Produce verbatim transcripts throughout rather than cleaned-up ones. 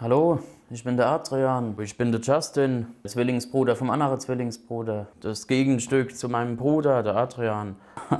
Hallo, ich bin der Adrian. Ich bin der Justin, Zwillingsbruder vom anderen Zwillingsbruder. Das Gegenstück zu meinem Bruder, der Adrian.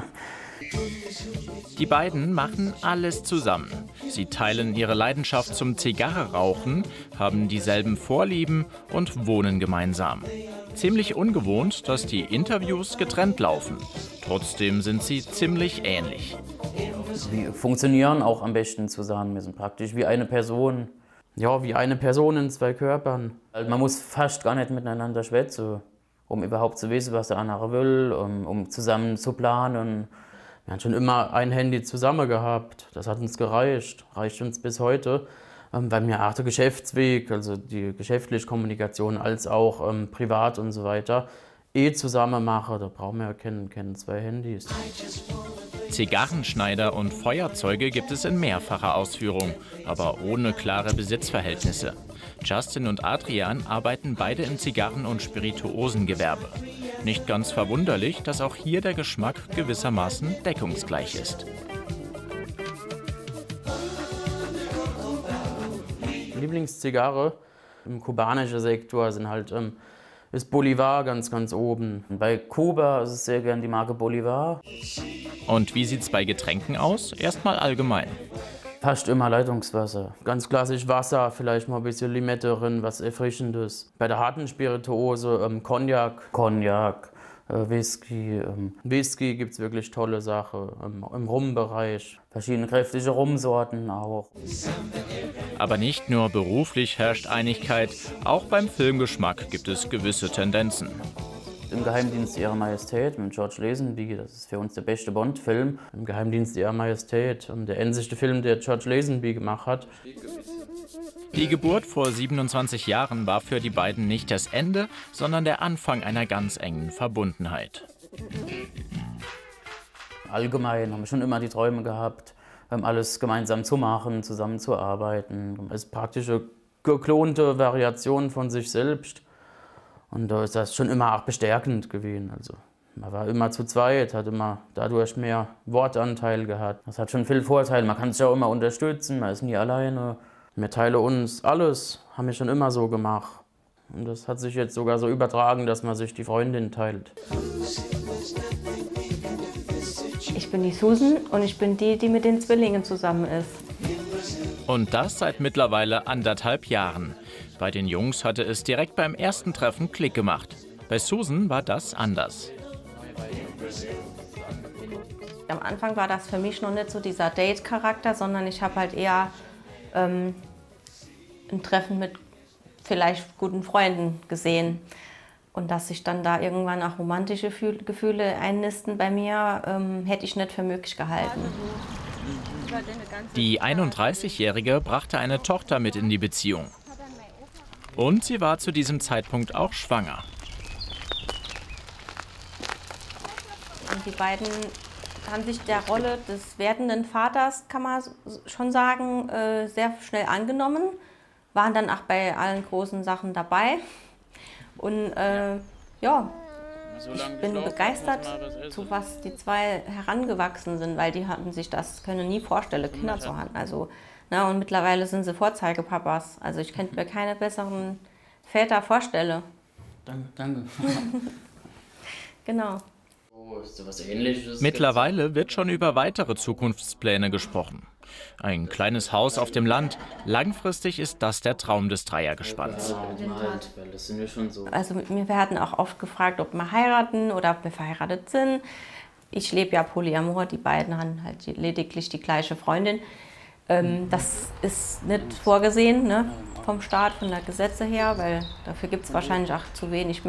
Die beiden machen alles zusammen. Sie teilen ihre Leidenschaft zum Zigarrenrauchen, haben dieselben Vorlieben und wohnen gemeinsam. Ziemlich ungewohnt, dass die Interviews getrennt laufen. Trotzdem sind sie ziemlich ähnlich. Wir funktionieren auch am besten zusammen. Wir sind praktisch wie eine Person. Ja, wie eine Person in zwei Körpern. Man muss fast gar nicht miteinander schwätzen, um überhaupt zu wissen, was der andere will, um, um zusammen zu planen. Wir haben schon immer ein Handy zusammen gehabt. Das hat uns gereicht, reicht uns bis heute. Weil wir auch der Geschäftsweg, also die geschäftliche Kommunikation, als auch ähm, privat und so weiter, eh zusammen machen. Da brauchen wir ja keine, keine zwei Handys. Zigarrenschneider und Feuerzeuge gibt es in mehrfacher Ausführung, aber ohne klare Besitzverhältnisse. Justin und Adrian arbeiten beide im Zigarren- und Spirituosengewerbe. Nicht ganz verwunderlich, dass auch hier der Geschmack gewissermaßen deckungsgleich ist. Lieblingszigarre im kubanischen Sektor sind halt, ähm, ist Bolivar ganz, ganz oben. Bei Kuba ist es sehr gern die Marke Bolivar. Und wie sieht's bei Getränken aus? Erstmal allgemein. Fast immer Leitungswasser. Ganz klassisch Wasser, vielleicht mal ein bisschen Limette drin, was Erfrischendes. Bei der harten Spirituose ähm, Cognac, Cognac, äh, Whisky. Ähm, Whisky gibt es wirklich tolle Sachen. Ähm, Im Rumbereich, verschiedene kräftige Rumsorten auch. Aber nicht nur beruflich herrscht Einigkeit, auch beim Filmgeschmack gibt es gewisse Tendenzen. Im Geheimdienst Ihrer Majestät mit George Lazenby, das ist für uns der beste Bond-Film. Im Geheimdienst Ihrer Majestät, und der einzige Film, der George Lazenby gemacht hat. Die Geburt vor siebenundzwanzig Jahren war für die beiden nicht das Ende, sondern der Anfang einer ganz engen Verbundenheit. Allgemein haben wir schon immer die Träume gehabt, alles gemeinsam zu machen, zusammenzuarbeiten. Es ist praktisch eine geklonte Variation von sich selbst. Und da ist das schon immer auch bestärkend gewesen. Also, man war immer zu zweit, hat immer dadurch mehr Wortanteil gehabt. Das hat schon viel Vorteil. Man kann sich auch immer unterstützen, man ist nie alleine. Wir teilen uns alles, haben wir schon immer so gemacht. Und das hat sich jetzt sogar so übertragen, dass man sich die Freundin teilt. Ich bin die Susan und ich bin die, die mit den Zwillingen zusammen ist. Und das seit mittlerweile anderthalb Jahren. Bei den Jungs hatte es direkt beim ersten Treffen Klick gemacht. Bei Susan war das anders. Am Anfang war das für mich noch nicht so dieser Date-Charakter, sondern ich habe halt eher ähm, ein Treffen mit vielleicht guten Freunden gesehen. Und dass sich dann da irgendwann auch romantische Gefühle einnisten bei mir, ähm, hätte ich nicht für möglich gehalten. Die einunddreißigjährige brachte eine Tochter mit in die Beziehung. Und sie war zu diesem Zeitpunkt auch schwanger. Und die beiden haben sich der Rolle des werdenden Vaters, kann man schon sagen, sehr schnell angenommen. Waren dann auch bei allen großen Sachen dabei. Und äh, ja, ich bin begeistert, zu was die zwei herangewachsen sind, weil die hatten sich das, können nie vorstellen, Kinder zu haben. Also, na, und mittlerweile sind sie Vorzeigepapas. Also ich könnte mir keine besseren Väter vorstellen. Danke, danke. Genau. Oh, ist sowas Ähnliches? Mittlerweile wird schon über weitere Zukunftspläne gesprochen. Ein kleines Haus auf dem Land. Langfristig ist das der Traum des Dreiergespanns. Also wir werden auch oft gefragt, ob wir heiraten oder ob wir verheiratet sind. Ich lebe ja Polyamor, die beiden haben halt lediglich die gleiche Freundin. Ähm, das ist nicht vorgesehen, ne, vom Staat, von der Gesetze her, weil dafür gibt es wahrscheinlich auch zu wenig